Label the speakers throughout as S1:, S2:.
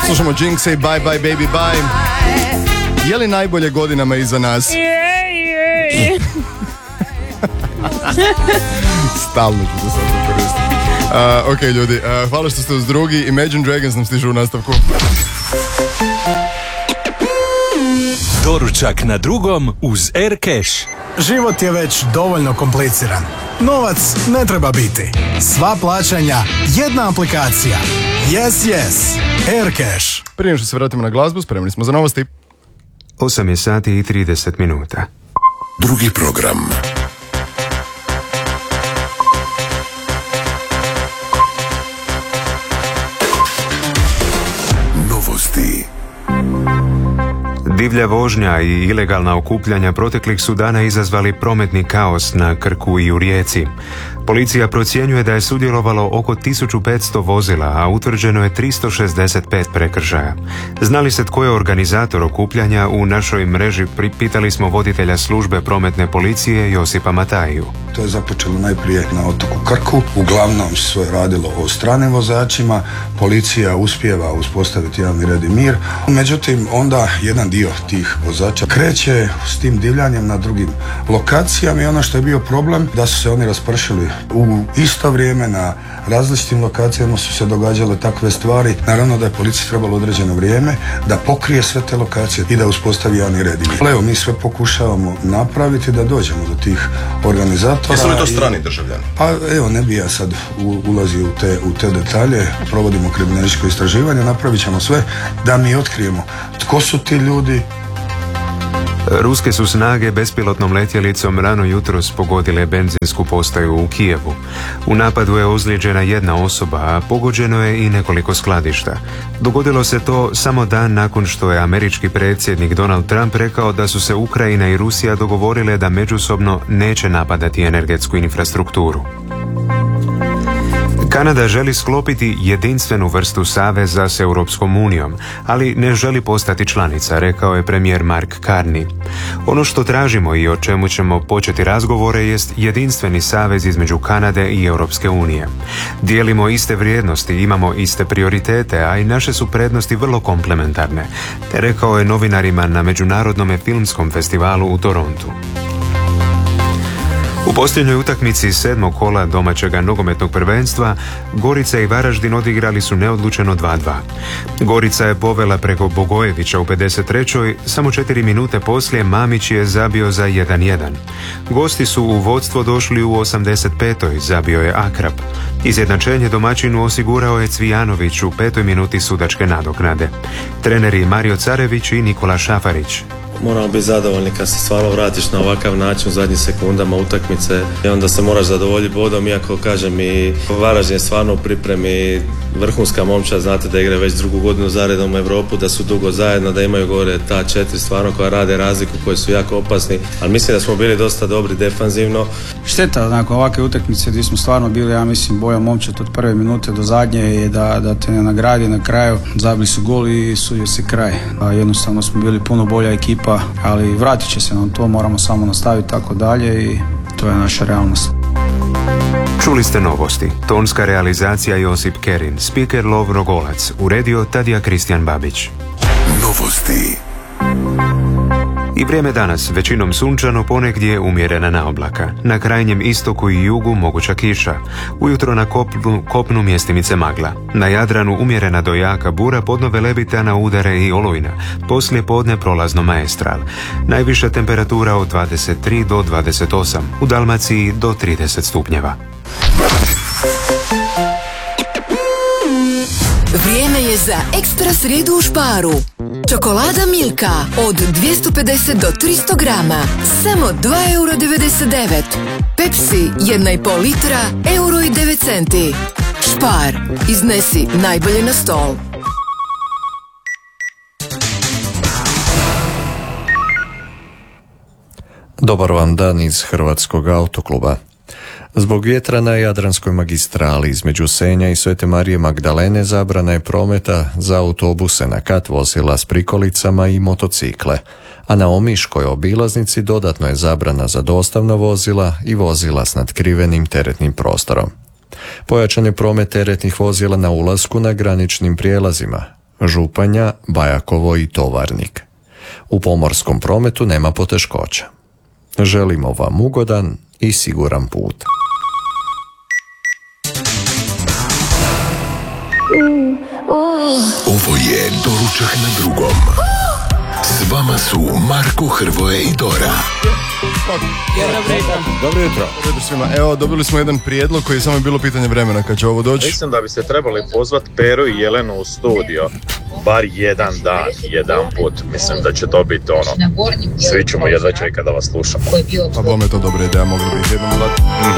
S1: Slušamo Jinx i Bye Bye Baby Bye. Je li najbolje godinama iza nas? Stalno ću se sad koristiti. Ok ljudi, hvala što ste uz drugi. Imagine Dragons nam stižu u nastavku.
S2: Doručak na drugom uz Aircash.
S3: Život je već dovoljno kompliciran. Novac ne treba biti. Sva plaćanja, jedna aplikacija. Yes. Aircash.
S1: Prije nego što se vratimo na glazbu, spremni smo za novosti.
S4: 8 sati i 30 minuta.
S5: Drugi program. Novosti.
S4: Divlja vožnja i ilegalna okupljanja proteklih su dana izazvali prometni kaos na Krku i u Rijeci. Policija procjenjuje da je sudjelovalo oko 1500 vozila, a utvrđeno je 365 prekršaja. Zna li se tko je organizator okupljanja? U našoj mreži pitali smo voditelja službe prometne policije Josipa Matajiju.
S6: To je započelo najprije na otoku Krku. Uglavnom se sve radilo o stranim vozačima. Policija uspijeva uspostaviti javni red i mir. Međutim, onda jedan dio tih vozača kreće s tim divljanjem na drugim lokacijama i ono što je bio problem da su se oni raspršili u isto vrijeme na različitim lokacijama su se događale takve stvari. Naravno da je policiji trebalo određeno vrijeme da pokrije sve te lokacije i da uspostavi javni red i mir. Evo, mi sve pokušavamo napraviti da dođemo do tih organizatora.
S1: Jesu li to strani državljani?
S6: Pa evo, ne bi ja sad ulazio u te detalje. Provodimo kriminalističko istraživanje, napravit ćemo sve da mi otkrijemo tko su ti ljudi.
S4: Ruske su snage bespilotnom letjelicom rano jutros pogodile benzinsku postaju u Kijevu. U napadu je ozlijeđena jedna osoba, a pogođeno je i nekoliko skladišta. Dogodilo se to samo dan nakon što je američki predsjednik Donald Trump rekao da su se Ukrajina i Rusija dogovorile da međusobno neće napadati energetsku infrastrukturu. Kanada želi sklopiti jedinstvenu vrstu saveza s Europskom unijom, ali ne želi postati članica, rekao je premijer Mark Carney. Ono što tražimo i o čemu ćemo početi razgovore jest jedinstveni savez između Kanade i Europske unije. Dijelimo iste vrijednosti, imamo iste prioritete, a i naše su prednosti vrlo komplementarne, rekao je novinarima na Međunarodnom filmskom festivalu u Torontu. U posljednjoj utakmici 7. kola domaćega nogometnog prvenstva Gorica i Varaždin odigrali su neodlučeno 2:2. Gorica je povela preko Bogojevića u 53. Samo 4 minute poslije Mamić je zabio za 1:1. Gosti su u vodstvo došli u 85. zabio je Akrap. Izjednačenje domaćinu osigurao je Cvijanović u 5. minuti sudačke nadoknade. Treneri Mario Carević i Nikola Šafarić.
S7: Moramo biti zadovoljni kad se stvarno vratiš na ovakav način u zadnjim sekundama utakmice i onda se moraš zadovoljiti bodom, iako kažem i Varaždin je stvarno u pripremi vrhunska momčad, znate da igra već drugu godinu zaredom u Europu, da su dugo zajedno, da imaju gore ta 4 stvarno koja rade razliku, koji su jako opasni, ali mislim da smo bili dosta dobri defanzivno.
S8: Šteta nakon ovakve utakmice gdje smo stvarno bili, ja mislim, bolja momčad od prve minute do zadnje je da te ne nagradi na kraju. Zabili su gol i sudio se kraj. Jednostavno smo bili puno bolja ekipa, ali vratit će se nam to, moramo samo nastaviti tako dalje i to je naša realnost.
S4: Čuli ste novosti. Tonska realizacija Josip Kerin, speaker Lovro Golac, uredio Tadija Kristijan Babić.
S5: Novosti.
S4: I vrijeme danas, većinom sunčano, ponegdje umjerena naoblaka. Na krajnjem istoku i jugu moguća kiša. Ujutro na kopnu mjestimice magla. Na Jadranu umjerena do jaka bura, podno Velebita na udare i olujna. Poslije podne prolazno Maestral. Najviša temperatura od 23 do 28. U Dalmaciji do 30 stupnjeva.
S9: Vrijeme je za ekstra srijedu u Sparu. Čokolada Milka od 250 do 300 grama, samo 2,99 €. Pepsi 1,5 litra, €1,09. Spar, iznesi najbolje na stol.
S10: Dobar vam dan iz Hrvatskog autokluba. Zbog vjetra na Jadranskoj magistrali između Senja i Svete Marije Magdalene zabrana je prometa za autobuse na kat vozila s prikolicama i motocikle, a na Omiškoj obilaznici dodatno je zabrana za dostavna vozila i vozila s natkrivenim teretnim prostorom. Pojačan je promet teretnih vozila na ulasku na graničnim prijelazima. Županja, Bajakovo i Tovarnik. U pomorskom prometu nema poteškoća. Želimo vam ugodan i siguran put.
S5: Ovo je Doručak na drugom. S vama su Marko, Hrvoje i Dora.
S1: Dobro jutro svima. Evo, dobili smo jedan prijedlog koji je samo bilo pitanje vremena kad će ovo doći.
S11: Mislim da bi se trebali pozvati Peru i Jelenu u studio. Bar jedan dan, jedan put. Mislim da će to biti ono. Svi ćemo jedva čekati da vas slušamo.
S1: Pa bome to dobra ideja, mogli bi jednom dati.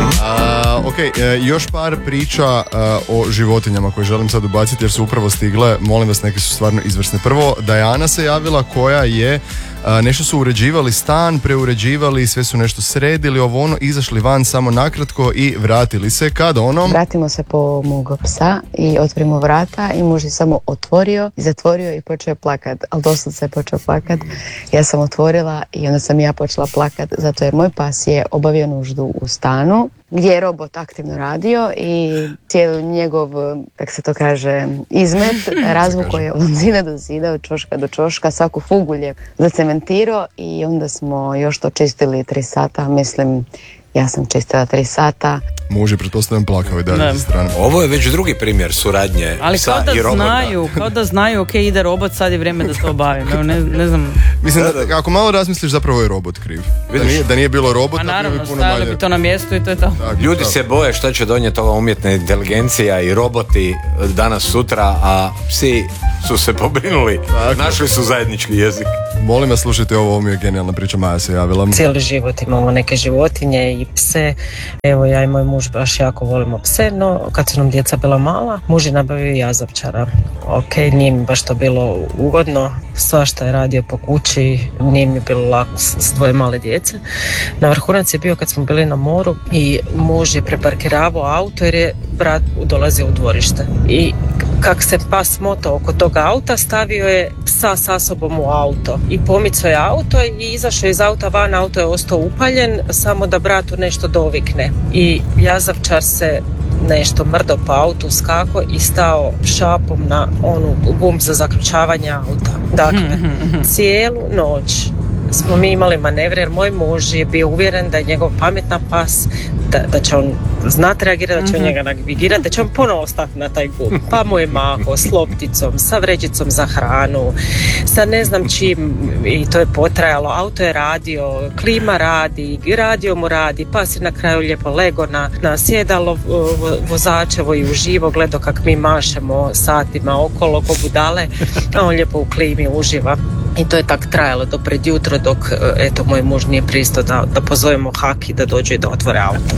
S1: Ok, još par priča o životinjama koje želim sad ubaciti jer su upravo stigle. Molim vas, neke su stvarno izvrsne. Prvo, Dajana se javila koja je nešto su uređivali stan, preuređivali, sve su nešto sredili, ovo ono, izašli van samo nakratko i vratili se. Kad ono?
S12: Vratimo se po mog psa i otvorimo vrata i muž je samo otvorio i zatvorio i počeo plakat, ali doslovce je počeo plakat. Ja sam otvorila i onda sam ja počela plakat zato jer moj pas je obavio nuždu u stanu gdje je robot aktivno radio i cijeli njegov, kako se to kaže, izmet razvuko je od zida do zida, od čoška do čoška, svaku fugulje zacementirao i onda smo još to čistili 3 sata, mislim, ja sam čistila 3 sata.
S1: Muž je pretpostavljam plakao i dalje sa strane.
S13: Ovo je već drugi primjer suradnje
S14: ali
S13: psa i robota. Ali
S14: kao da znaju, ok, ide robot, sad je vrijeme da to obavim. Ne znam.
S1: Mislim da ako malo razmisliš, zapravo je robot kriv. Da nije bilo robota,
S14: naravno, stavili bi to na mjestu i to je to.
S13: Ljudi se boje šta će donijeti ova umjetna inteligencija i roboti danas sutra, a psi su se pobrinuli. Našli su zajednički jezik.
S1: Molim vas, slušajte ovo mi je genijalna priča, Maja se javila.
S15: Cijeli život imamo neke životinje i pse. Evo, ja i moj muž baš jako volimo pse, no kad su nam djeca bila mala, muž je nabavio jazavčara. Ok, nije mi baš to bilo ugodno, svašta je radio po kući, nije mi bilo lako s 2 male djece. Na vrhunac je bio kad smo bili na moru i muž je preparkiravao auto jer je brat dolazio u dvorište. I kak se pas motao oko toga auta, stavio je psa sa sobom u auto i pomicao je auto i izašao iz auta van, auto je ostao upaljen, samo da bratu nešto dovikne. I jazavčar se nešto mrdo po autu, skako i stao šapom na onu gum za zaključavanje auta. Dakle, cijelu noć smo mi imali manevre jer moj muž je bio uvjeren da je njegov pametan pas, da će on znati reagirati, da će on njega navigirati, da će on ponovo stati na taj gum. Pa mu je mahao s lopticom, sa vrećicom za hranu, sa ne znam čim i to je potrajalo. Auto je radio, klima radi, radio mu radi, pas je na kraju lijepo lego na sjedalo vozačevo i uživo, gledao kak mi mašemo satima okolo ko budale, a on lijepo u klimi uživa. I to je tak trajalo do pred jutro dok eto moj muž nije pristao da pozovemo Haki da dođe i da otvore auto.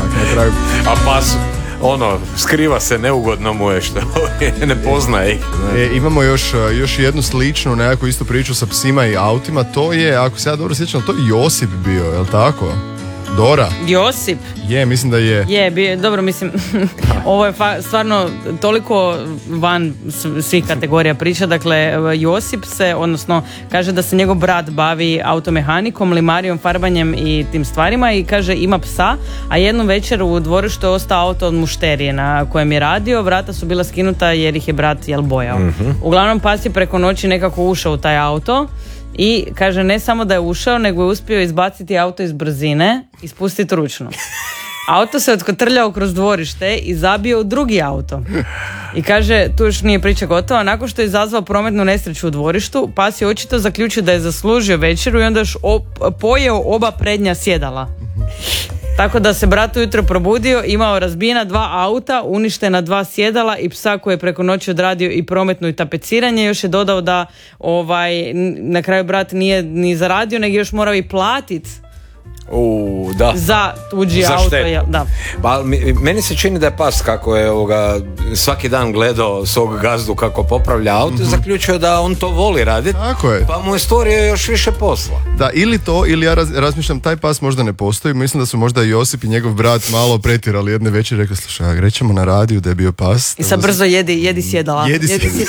S13: A pas skriva se, neugodno mu je što ne poznaje.
S1: Imamo još jednu sličnu nekakvu istu priču sa psima i autima. To je, ako se ja dobro sjećam, to je Josip bio, je li tako? Dora?
S14: Josip?
S1: Je, mislim da je.
S14: Je, dobro, mislim, ovo je stvarno toliko van svih kategorija priča. Dakle, Josip se, odnosno, kaže da se njegov brat bavi automehanikom, limarijom, farbanjem i tim stvarima i kaže ima psa, a jednu večer u dvorištu je ostao auto od mušterije na kojem je radio, vrata su bila skinuta jer ih je brat bojao. Uglavnom, pas je preko noći nekako ušao u taj auto. I kaže ne samo da je ušao, nego je uspio izbaciti auto iz brzine i spustiti ručno. Auto se otkotrljao kroz dvorište i zabio u drugi auto. I kaže, tu još nije priča gotova, nakon što je izazvao prometnu nesreću u dvorištu, pas je očito zaključio da je zaslužio večeru i onda još pojeo oba prednja sjedala. Tako da se brat ujutro probudio, imao razbijena 2 auta, uništena 2 sjedala i psa koji je preko noći odradio i prometno i tapeciranje. Još je dodao da na kraju brat nije ni zaradio, nego još morao i platiti
S13: da.
S14: za tuđi auto. Da.
S13: Pa, meni se čini da je pas kako je svaki dan gledao svog gazdu kako popravlja auto, zaključio da on to voli raditi, pa mu je stvorio još više posla.
S1: Da, ili to, ili ja razmišljam, taj pas možda ne postoji, mislim da su možda Josip i njegov brat malo pretirali jedne večeri, rekli, slušaj, rećemo na radiju da je bio pas.
S14: I sad brzo jedi sjedala.